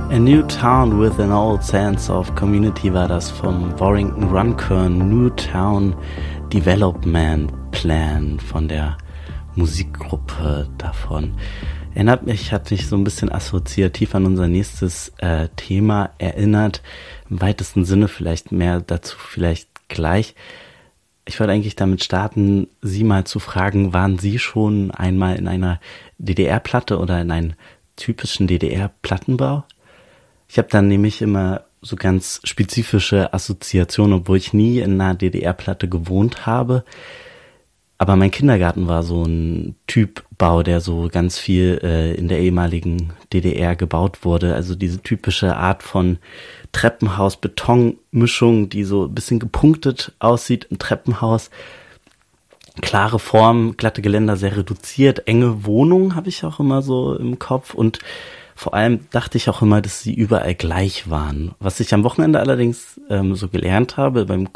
A New Town with an Old Sense of Community war das vom Warrington Runcorn New Town Development Plan von der Musikgruppe davon. Hat mich so ein bisschen assoziativ an unser nächstes Thema erinnert. Im weitesten Sinne vielleicht mehr dazu vielleicht gleich. Ich wollte eigentlich damit starten, Sie mal zu fragen, waren Sie schon einmal in einer DDR-Platte oder in einem typischen DDR-Plattenbau? Ich habe dann nämlich immer so ganz spezifische Assoziationen, obwohl ich nie in einer DDR-Platte gewohnt habe. Aber mein Kindergarten war so ein Typbau, der so ganz viel in der ehemaligen DDR gebaut wurde. Also diese typische Art von Treppenhaus-Betonmischung, die so ein bisschen gepunktet aussieht im Treppenhaus. Klare Form, glatte Geländer, sehr reduziert, enge Wohnungen habe ich auch immer so im Kopf. Und vor allem dachte ich auch immer, dass sie überall gleich waren. Was ich am Wochenende allerdings so gelernt habe beim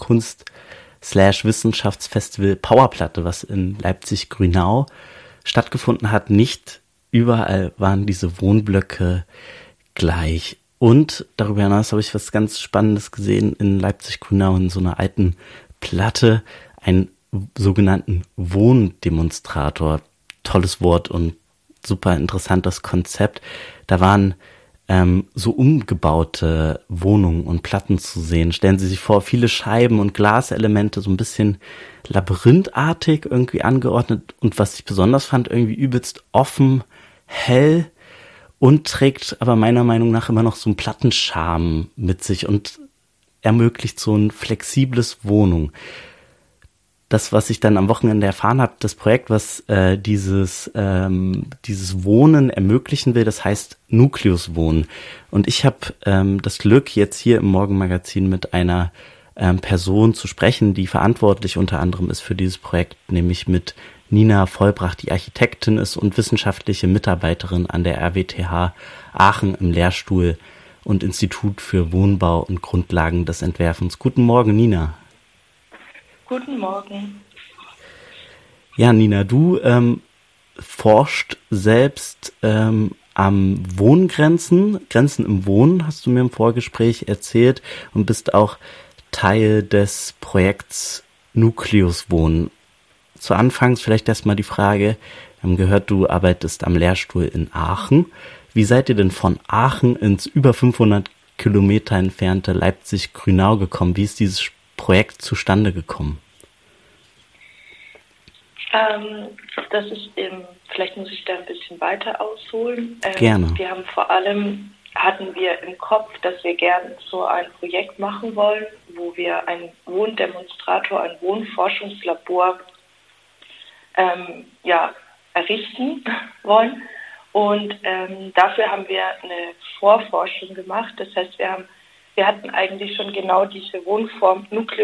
Kunst/Wissenschaftsfestival Powerplatte, was in Leipzig-Grünau stattgefunden hat, nicht überall waren diese Wohnblöcke gleich. Und darüber hinaus habe ich was ganz Spannendes gesehen in Leipzig-Grünau in so einer alten Platte, einen sogenannten Wohndemonstrator. Tolles Wort und super interessantes Konzept. Da waren so umgebaute Wohnungen und Platten zu sehen. Stellen Sie sich vor, viele Scheiben und Glaselemente, so ein bisschen labyrinthartig irgendwie angeordnet. Und was ich besonders fand, irgendwie übelst offen, hell und trägt aber meiner Meinung nach immer noch so einen Plattencharme mit sich und ermöglicht so ein flexibles Wohnung. Das, was ich dann am Wochenende erfahren habe, das Projekt, was dieses Wohnen ermöglichen will, das heißt Nukleus Wohnen. Und ich habe das Glück, jetzt hier im Morgenmagazin mit einer Person zu sprechen, die verantwortlich unter anderem ist für dieses Projekt, nämlich mit Nina Vollbracht, die Architektin ist und wissenschaftliche Mitarbeiterin an der RWTH Aachen im Lehrstuhl und Institut für Wohnbau und Grundlagen des Entwerfens. Guten Morgen, Nina. Guten Morgen. Ja, Nina, du forscht selbst am Grenzen im Wohnen, hast du mir im Vorgespräch erzählt, und bist auch Teil des Projekts Nukleus Wohnen. Zu Anfangs vielleicht erstmal die Frage, wir haben gehört, du arbeitest am Lehrstuhl in Aachen. Wie seid ihr denn von Aachen ins über 500 Kilometer entfernte Leipzig-Grünau gekommen? Wie ist dieses Projekt zustande gekommen? Das ist vielleicht muss ich da ein bisschen weiter ausholen. Gerne. Hatten wir im Kopf, dass wir gerne so ein Projekt machen wollen, wo wir einen Wohndemonstrator, ein Wohnforschungslabor errichten wollen. Und dafür haben wir eine Vorforschung gemacht. Das heißt, wir hatten eigentlich schon genau diese Wohnform Nukleus